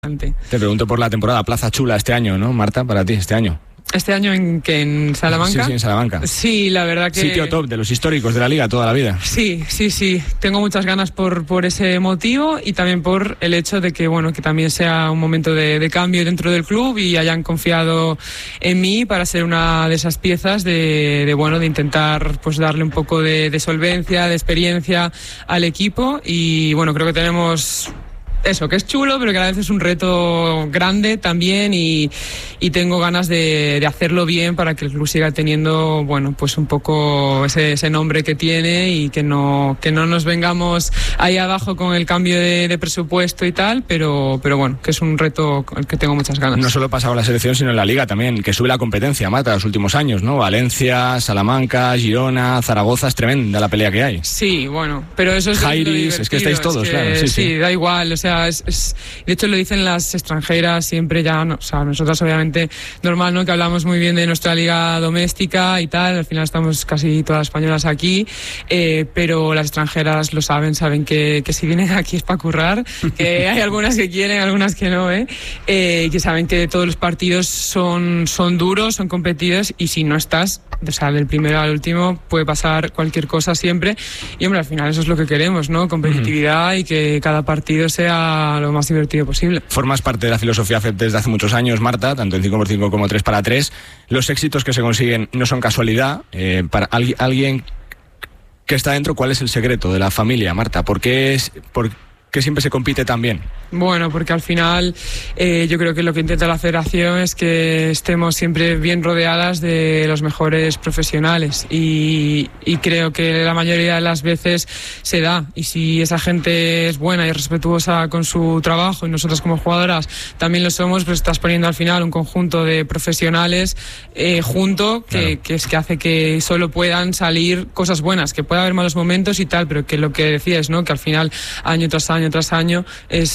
Te pregunto por la temporada, plaza chula este año, ¿no, Marta, para ti, este año? ¿Este año en Salamanca? Sí, en Salamanca. Sí, la verdad que... Sitio top de los históricos de la Liga toda la vida. Sí. Tengo muchas ganas por ese motivo y también por el hecho de que, bueno, que también sea un momento de cambio dentro del club y hayan confiado en mí para ser una de esas piezas de intentar pues darle un poco de solvencia, de experiencia al equipo y, bueno, creo que tenemos... Eso, que es chulo, pero que a la vez es un reto grande también y tengo ganas de hacerlo bien para que el club siga teniendo, bueno, pues un poco ese nombre que tiene y que no nos vengamos ahí abajo con el cambio de presupuesto y tal, pero bueno, que es un reto al que tengo muchas ganas. No solo pasaba la selección, sino en la Liga también, que sube la competencia, Marta, los últimos años, ¿no? Valencia, Salamanca, Girona, Zaragoza, es tremenda la pelea que hay. Sí, bueno, pero eso es... Jairis, es que estáis todos, claro. Sí, da igual, o sea, de hecho lo dicen las extranjeras siempre ya, no, o sea, nosotros obviamente normal, ¿no? Que hablamos muy bien de nuestra liga doméstica y tal, al final estamos casi todas españolas aquí, pero las extranjeras lo saben que si vienen aquí es para currar, que hay algunas que quieren, algunas que no, que saben que todos los partidos son duros, son competidos y si no estás, o sea, del primero al último puede pasar cualquier cosa siempre y hombre, al final eso es lo que queremos, ¿no? Competitividad y que cada partido sea lo más divertido posible. Formas parte de la filosofía FEP desde hace muchos años, Marta, tanto en 5x5 como 3x3. Los éxitos que se consiguen no son casualidad. Para alguien que está dentro, ¿cuál es el secreto de la familia, Marta? ¿Por qué siempre se compite tan bien? Bueno, porque al final yo creo que lo que intenta la federación es que estemos siempre bien rodeadas de los mejores profesionales y creo que la mayoría de las veces se da y si esa gente es buena y respetuosa con su trabajo y nosotras como jugadoras también lo somos, pues estás poniendo al final un conjunto de profesionales junto que es que hace que solo puedan salir cosas buenas, que pueda haber malos momentos y tal, pero que lo que decías, ¿no? Que al final año tras año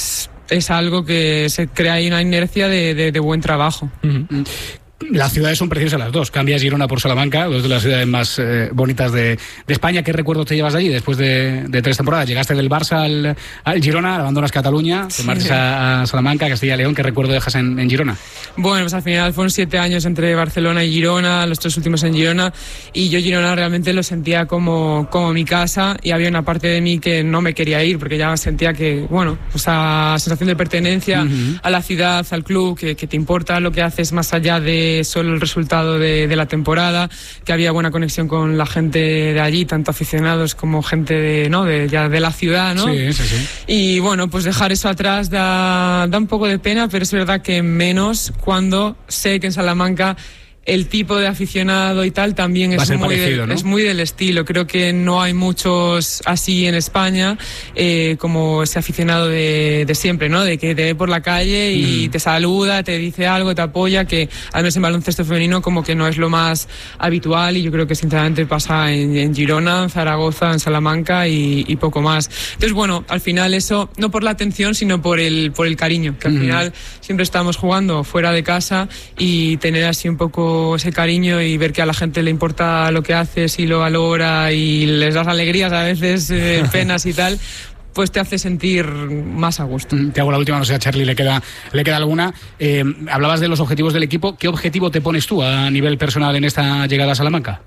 es algo que se crea ahí una inercia de buen trabajo. Uh-huh. Las ciudades son preciosas las dos. Cambias Girona por Salamanca, dos de las ciudades más bonitas de España. ¿Qué recuerdos te llevas de allí después de 3 temporadas? Llegaste del Barça al Girona, abandonas Cataluña, te marchas a Salamanca, Castilla y León. ¿Qué recuerdo dejas en Girona? Bueno, pues al final fueron 7 años entre Barcelona y Girona, los 3 últimos en Girona, y yo Girona realmente lo sentía como mi casa y había una parte de mí que no me quería ir porque ya sentía que, bueno, esa sensación de pertenencia a la ciudad, al club, que te importa lo que haces más allá de solo el resultado de la temporada, que había buena conexión con la gente de allí, tanto aficionados como gente de la ciudad, ¿no? Sí. Y bueno, pues dejar eso atrás da un poco de pena, pero es verdad que menos cuando sé que en Salamanca el tipo de aficionado y tal también es muy parecido, ¿no? Es muy del estilo. Creo que no hay muchos así en España como ese aficionado de siempre, ¿no? De que te ve por la calle y te saluda, te dice algo, te apoya, que al menos en baloncesto femenino como que no es lo más habitual y yo creo que sinceramente pasa en Girona, en Zaragoza, en Salamanca y poco más. Entonces bueno, al final eso, no por la atención sino por el cariño, que al final siempre estamos jugando fuera de casa y tener así un poco ese cariño y ver que a la gente le importa lo que haces y lo valora y les das alegrías a veces, penas y tal, pues te hace sentir más a gusto. Te hago la última, no sé, a Charly le queda alguna. Hablabas de los objetivos del equipo. ¿Qué objetivo te pones tú a nivel personal en esta llegada a Salamanca?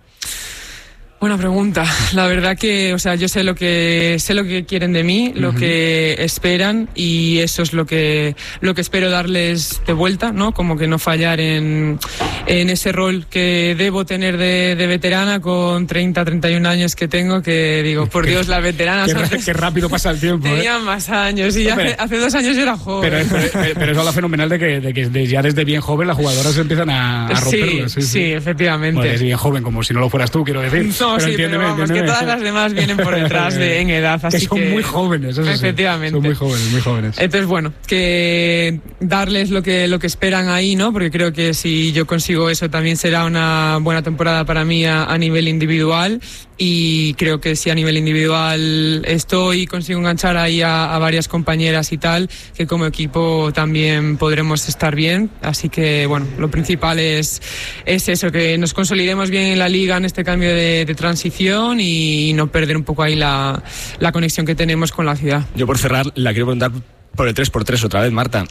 Buena pregunta. La verdad que, o sea, yo sé lo que quieren de mí, lo que esperan y eso es lo que espero darles de vuelta, ¿no? Como que no fallar en ese rol que debo tener de veterana con 31 años que tengo, que digo, por Dios, la veterana. Qué rápido pasa el tiempo. Tenía más años y hace 2 años yo era joven. Pero eso es lo fenomenal de que ya desde bien joven las jugadoras empiezan a romperlo. Sí, efectivamente. Bueno, desde bien joven, como si no lo fueras tú, quiero decir. No, pero sí, pero vamos, que todas las demás vienen por detrás en edad, así que son muy jóvenes, eso efectivamente. Son muy jóvenes. Entonces, bueno, que darles lo que esperan ahí, ¿no? Porque creo que si yo consigo eso también será una buena temporada para mí a nivel individual y creo que si a nivel individual consigo enganchar ahí a varias compañeras y tal, que como equipo también podremos estar bien, así que bueno, lo principal es eso, que nos consolidemos bien en la liga en este cambio de transición y no perder un poco ahí la conexión que tenemos con la ciudad. Yo por cerrar, la quiero preguntar por el 3x3 otra vez, Marta.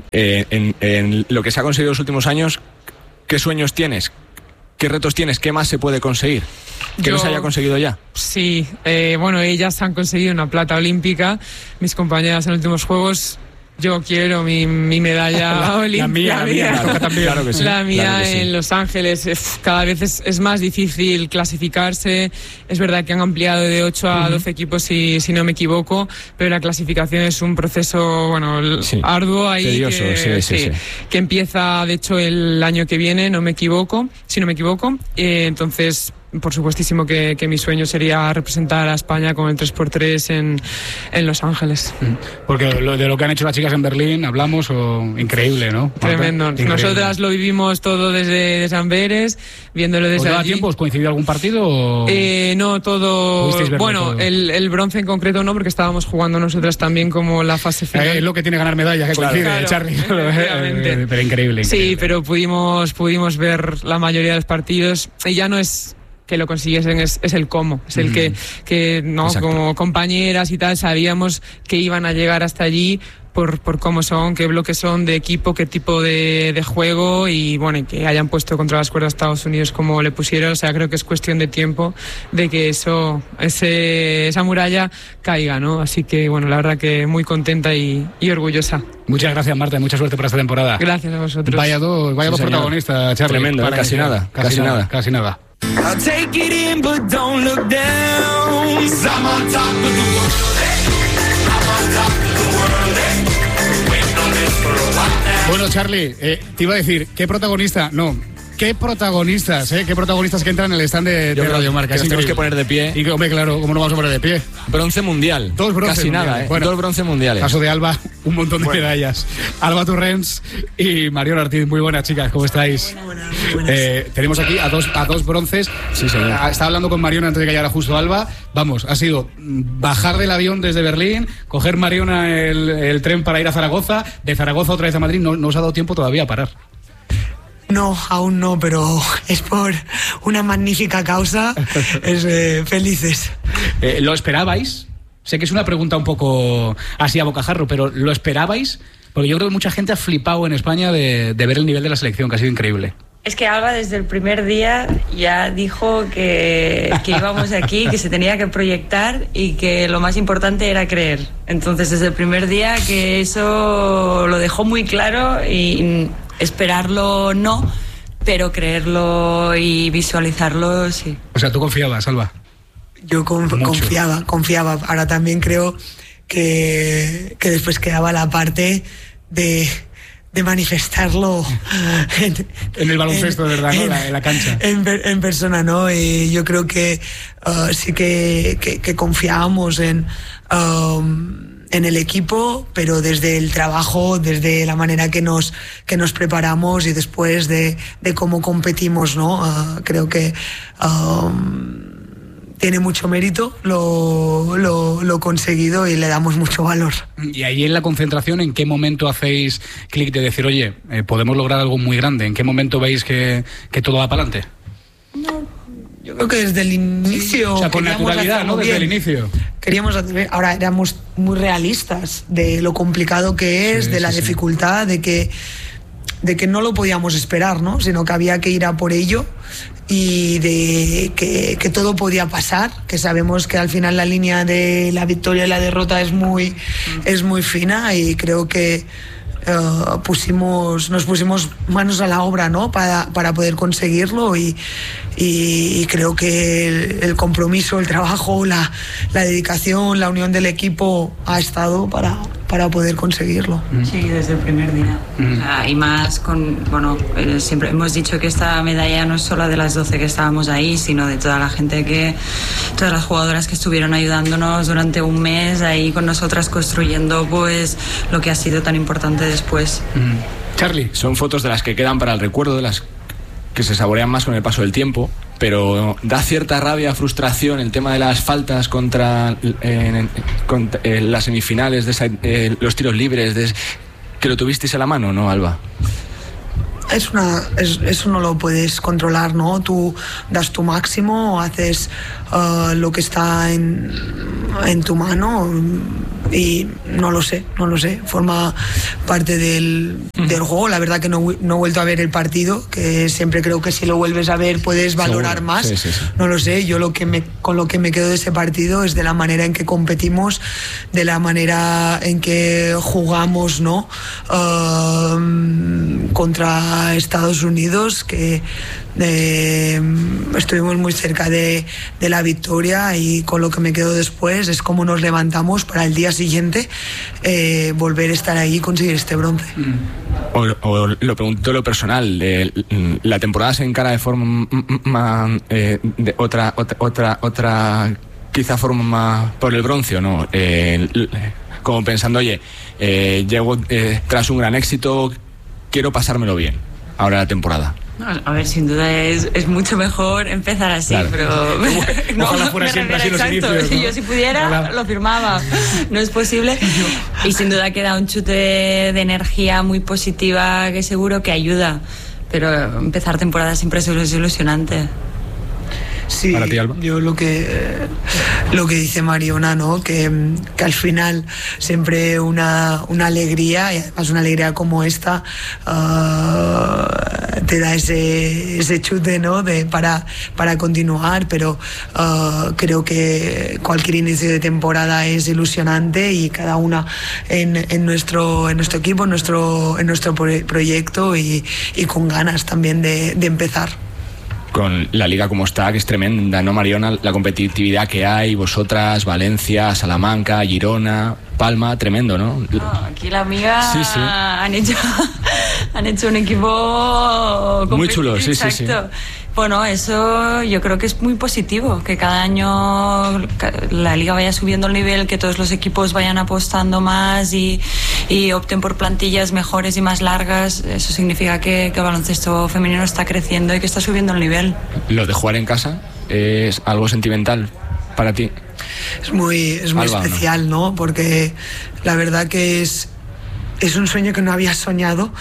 En lo que se ha conseguido en los últimos años, ¿qué sueños tienes? ¿Qué retos tienes? ¿Qué más se puede conseguir? ¿Que no se haya conseguido ya? Sí, bueno, ellas han conseguido una plata olímpica, mis compañeras en los últimos Juegos. Yo quiero mi medalla olímpica. La mía también. Claro que sí, la mía, claro que sí. En Los Ángeles cada vez es más difícil clasificarse. Es verdad que han ampliado de 8 a 12 equipos, si no me equivoco, pero la clasificación es un proceso arduo ahí. Tedioso, que empieza, de hecho, el año que viene, si no me equivoco. Entonces, por supuestísimo que mi sueño sería representar a España con el 3x3 en Los Ángeles. Porque de lo que han hecho las chicas en Berlín hablamos, increíble, ¿no? Tremendo. Increíble. Nosotras lo vivimos todo desde Amberes, viéndolo desde allí. ¿Os tiempo? ¿Os coincidió algún partido? O... No, todo... Bueno, todo? El bronce en concreto no, porque estábamos jugando nosotras también como la fase final. Es lo que tiene ganar medallas, que coincide, claro, Charly. Pero increíble. Sí, pero pudimos ver la mayoría de los partidos y ya no es que lo consiguiesen, es el cómo, es el que no, exacto, como compañeras y tal, sabíamos que iban a llegar hasta allí por cómo son, qué bloques son de equipo, qué tipo de juego, y bueno, y que hayan puesto contra las cuerdas a Estados Unidos como le pusieron. O sea, creo que es cuestión de tiempo de que esa muralla caiga, ¿no? Así que bueno, la verdad que muy contenta y orgullosa. Muchas gracias, Marta, y mucha suerte para esta temporada. Gracias a vosotros. Vaya dos protagonistas, Charly. Tremendo, casi nada. I'll take it in, but don't look down. 'Cause I'm on top of the world. I'm on top of the world. Waiting on this for a while now. Bueno, Charly, te iba a decir, ¿qué protagonista? No. Qué protagonistas, qué protagonistas que entran en el stand de Radio Marca. Nos tenemos que poner de pie. Y hombre, claro, ¿cómo no vamos a poner de pie? Bronce mundial. 2 bronce casi mundial. Nada, Bueno, 2 bronce mundiales. Caso de Alba, un montón de medallas. Alba Torrens y Marion Ortiz, muy buenas, chicas, ¿cómo estáis? Buenas. Tenemos aquí a dos bronces. Sí, señor. Estaba hablando con Marion antes de que llegara justo Alba. Vamos, ha sido bajar del avión desde Berlín, coger Mariona el tren para ir a Zaragoza, de Zaragoza otra vez a Madrid. No os ha dado tiempo todavía a parar. No, aún no, pero es por una magnífica causa. Felices. ¿Lo esperabais? Sé que es una pregunta un poco así a bocajarro, pero ¿lo esperabais? Porque yo creo que mucha gente ha flipado en España de ver el nivel de la selección, que ha sido increíble. Es que Alba desde el primer día ya dijo que íbamos aquí, que se tenía que proyectar y que lo más importante era creer. Entonces desde el primer día que eso lo dejó muy claro, y esperarlo no, pero creerlo y visualizarlo sí. O sea, ¿tú confiabas, Alba? Yo confiaba. Ahora también creo que después quedaba la parte de manifestarlo en el baloncesto, de verdad, ¿no? En la cancha. En persona, ¿no? Y yo creo que sí que confiábamos en el equipo, pero desde el trabajo, desde la manera que nos preparamos y después de cómo competimos, ¿no? Creo que tiene mucho mérito lo conseguido y le damos mucho valor. Y ahí en la concentración, ¿en qué momento hacéis clic de decir, oye, podemos lograr algo muy grande? ¿En qué momento veis que todo va para adelante? No, yo creo que desde el inicio. O sea, con naturalidad, ¿no? Desde el inicio. Queríamos hacer, ahora éramos muy realistas de lo complicado que es, de la dificultad, de que no lo podíamos esperar, ¿no? Sino que había que ir a por ello, y de que todo podía pasar, que sabemos que al final la línea de la victoria y la derrota es muy fina, y creo que nos pusimos manos a la obra, ¿no? para poder conseguirlo, y creo que el compromiso, el trabajo, la dedicación, la unión del equipo ha estado para poder conseguirlo. Sí, desde el primer día. O sea, y más siempre hemos dicho que esta medalla no es solo de las 12 que estábamos ahí, sino de toda la gente todas las jugadoras que estuvieron ayudándonos durante un mes ahí con nosotras, construyendo pues lo que ha sido tan importante después. Charly. Son fotos de las que quedan para el recuerdo, de las que se saborean más con el paso del tiempo, pero da cierta rabia, frustración el tema de las faltas contra las semifinales, los tiros libres, que lo tuvisteis a la mano, ¿no, Alba? Eso no lo puedes controlar, ¿no? Tú das tu máximo, haces lo que está en tu mano. y no lo sé, forma parte del juego. La verdad que no he vuelto a ver el partido, que siempre creo que si lo vuelves a ver puedes valorar Seguro. más. Sí. No lo sé, yo con lo que me quedo de ese partido es de la manera en que competimos, de la manera en que jugamos, ¿no? Contra Estados Unidos, que estuvimos muy cerca de la victoria, y con lo que me quedo después es cómo nos levantamos para el día siguiente volver a estar ahí y conseguir este bronce. O lo pregunto lo personal, la temporada se encara de forma de otra quizá forma por el bronce, ¿o no? Como pensando, oye, llego tras un gran éxito, quiero pasármelo bien ahora la temporada. A ver, sin duda es mucho mejor empezar así, claro. Pero ojalá fuera siempre así los inicios, ¿no? Si yo si pudiera, Ojalá. lo firmaba. No es posible. Y sin duda queda un chute de energía muy positiva que seguro que ayuda. Pero empezar temporada siempre es ilusionante. Sí, Para ti, Alba. yo lo que dice Mariona, ¿no? Que al final siempre una alegría, y además una alegría como esta, te da ese chute, ¿no? Para continuar, pero creo que cualquier inicio de temporada es ilusionante, y cada una en nuestro equipo, en nuestro proyecto, y con ganas también de empezar. Con la liga como está, que es tremenda, ¿no, Mariona? La competitividad que hay, vosotras, Valencia, Salamanca, Girona, Palma, tremendo, ¿no? Aquí la amiga Sí. han hecho un equipo muy chulo, sí. Bueno, eso yo creo que es muy positivo, que cada año la liga vaya subiendo el nivel, que todos los equipos vayan apostando más y opten por plantillas mejores y más largas. Eso significa que el baloncesto femenino está creciendo y que está subiendo el nivel. Lo de jugar en casa es algo sentimental para ti. Es muy Alba, especial, ¿no? Porque la verdad que es un sueño que no había soñado,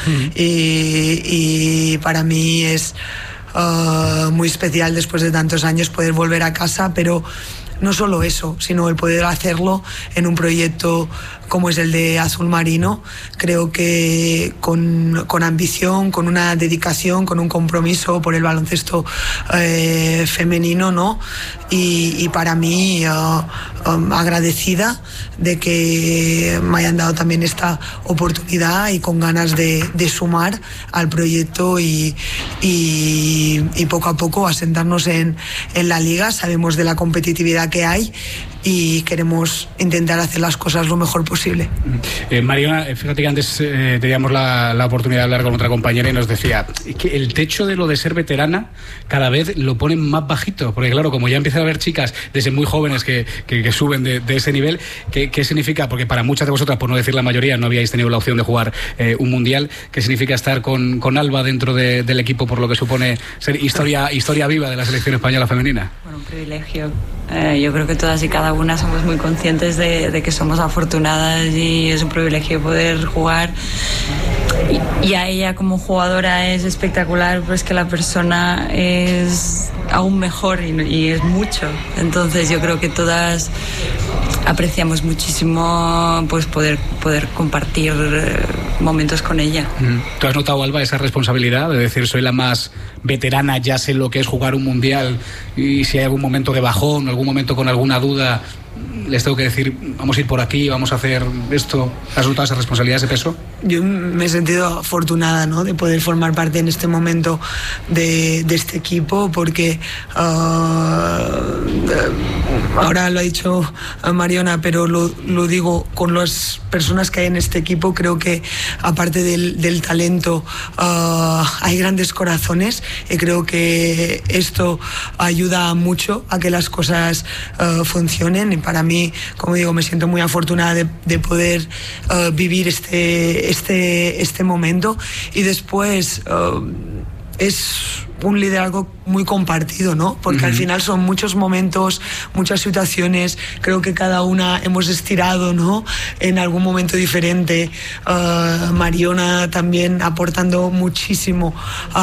y para mí es muy especial después de tantos años poder volver a casa, pero no solo eso, sino el poder hacerlo en un proyecto como es el de Azul Marino. Creo que con ambición, con una dedicación, con un compromiso por el baloncesto femenino, ¿no? Y para mí agradecida de que me hayan dado también esta oportunidad, y con ganas de sumar al proyecto y poco a poco asentarnos en la liga. Sabemos de la competitividad que hay y queremos intentar hacer las cosas lo mejor posible. Mariona, fíjate que antes teníamos la oportunidad de hablar con otra compañera y nos decía que el techo de lo de ser veterana cada vez lo ponen más bajito, porque claro, como ya empiezan a haber chicas desde muy jóvenes que suben de ese nivel, ¿qué significa? Porque para muchas de vosotras, por no decir la mayoría, no habíais tenido la opción de jugar un mundial. ¿Qué significa estar con Alba dentro del equipo, por lo que supone ser historia viva de la selección española femenina? Bueno, un privilegio. Yo creo que todas y cada una somos muy conscientes de que somos afortunadas, y es un privilegio poder jugar. Y a ella como jugadora es espectacular, pero es que la persona es aún mejor, y es mucho. Entonces yo creo que todas apreciamos muchísimo pues poder compartir momentos con ella. ¿Tú has notado, Alba, esa responsabilidad de decir soy la más veterana, ya sé lo que es jugar un mundial, y si hay algún momento de bajón, algún momento con alguna duda, les tengo que decir vamos a ir por aquí, vamos a hacer esto? ¿Has notado esa responsabilidad, ese peso? Yo me he sentido afortunada, ¿no?, de poder formar parte en este momento de este equipo, porque ahora lo ha dicho Mariona, pero lo digo con las personas que hay en este equipo. Creo que aparte del talento hay grandes corazones, y creo que esto ayuda mucho a que las cosas funcionen. Y para mí, como digo, me siento muy afortunada de poder vivir este momento. Y después es un liderazgo muy compartido, ¿no? Porque al final son muchos momentos, muchas situaciones, creo que cada una hemos estirado, ¿no? En algún momento diferente. Mariona también aportando muchísimo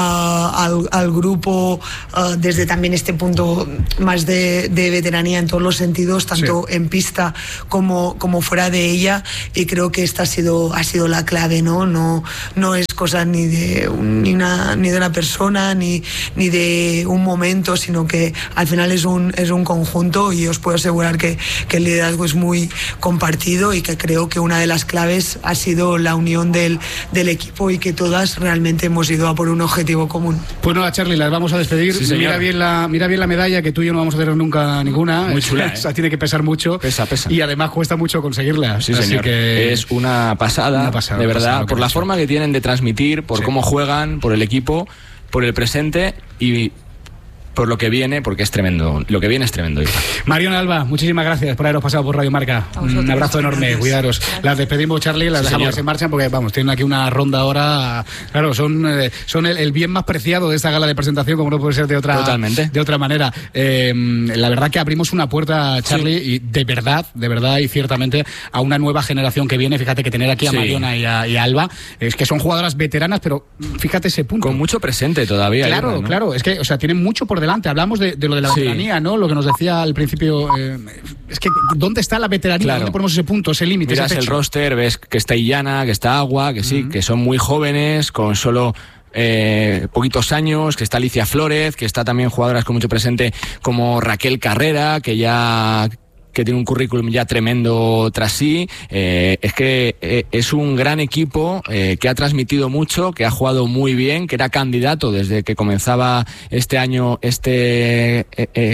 al grupo, desde también este punto más de veteranía en todos los sentidos, tanto en pista como fuera de ella, y creo que esta ha sido la clave, ¿no? No es cosa ni de una persona ni de un momento, sino que al final es un conjunto, y os puedo asegurar que el liderazgo es muy compartido, y que creo que una de las claves ha sido la unión del equipo, y que todas realmente hemos ido a por un objetivo común. Pues nada, Charly, las vamos a despedir. Sí, mira bien la medalla, que tú y yo no vamos a tener nunca ninguna. Muy chula, o sea, tiene que pesar mucho. Pesa. Y además cuesta mucho conseguirla. Sí, así señor. Que es una pasada, de verdad, por la forma que tienen de transmitir, por cómo juegan, por el equipo, por el presente y por lo que viene, porque es tremendo. Lo que viene es tremendo. Mariona Alba, muchísimas gracias por haberos pasado por Radio Marca. Un abrazo enorme, cuidaros. Las despedimos, Charly, las dejamos en marcha, porque vamos, tienen aquí una ronda ahora. Claro, son el bien más preciado de esta gala de presentación, como no puede ser de otra manera. La verdad que abrimos una puerta, Charly, y de verdad y ciertamente a una nueva generación que viene. Fíjate que tener aquí a Mariona y a Alba, es que son jugadoras veteranas, pero fíjate ese punto. Con mucho presente todavía. Claro, ¿no? Claro, es que, o sea, tienen mucho por delante. Hablamos de lo de la veteranía, ¿no? Lo que nos decía al principio. Es que, ¿dónde está la veteranía? Claro. ¿Dónde ponemos ese punto, ese límite? Miras el roster, ves que está Illana, que está Agua, que sí, que son muy jóvenes, con solo poquitos años, que está Alicia Flórez, que está también jugadoras con mucho presente como Raquel Carrera, que tiene un currículum ya tremendo tras sí. Es que es un gran equipo que ha transmitido mucho, que ha jugado muy bien, que era candidato desde que comenzaba este año este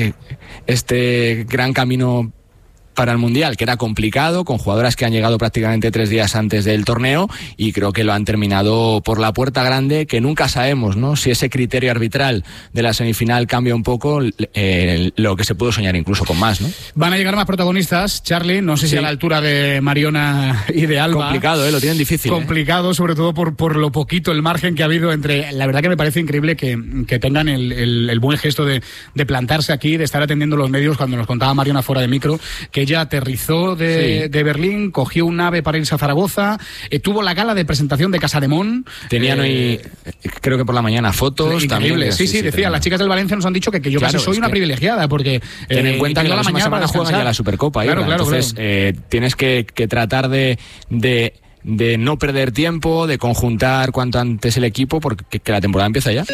gran camino para el Mundial, que era complicado, con jugadoras que han llegado prácticamente 3 días antes del torneo, y creo que lo han terminado por la puerta grande, que nunca sabemos, ¿no? Si ese criterio arbitral de la semifinal cambia un poco, lo que se pudo soñar incluso con más, ¿no? Van a llegar más protagonistas, Charly, no sé si a la altura de Mariona y de Alba. Complicado, lo tienen difícil. Complicado, sobre todo por lo poquito, el margen que ha habido entre... La verdad que me parece increíble que tengan el buen gesto de plantarse aquí, de estar atendiendo los medios, cuando nos contaba Mariona fuera de micro, que ella aterrizó de Berlín, cogió un ave para irse a Zaragoza, tuvo la gala de presentación de Casademont. Tenían hoy, creo que por la mañana, fotos. Increíble, también. Sí, decía, las chicas del Valencia nos han dicho que yo casi soy una privilegiada, porque... Ten en cuenta que la próxima semana juegan ya la Supercopa. Entonces, tienes que tratar de no perder tiempo, de conjuntar cuanto antes el equipo, porque que la temporada empieza ya.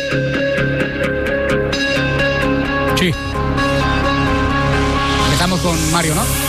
Sí. Empezamos con Mario, ¿no?